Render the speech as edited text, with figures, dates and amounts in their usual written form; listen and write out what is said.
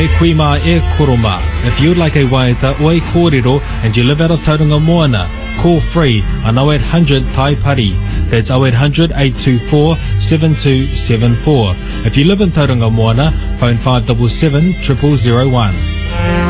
he kuima e koroma. If you'd like a waiata o a kōrero and you live out of Tauranga Moana, call free on 0800 Tai Pari. That's 0800 824 7274. If you live in Tauranga Moana, phone 577 0001.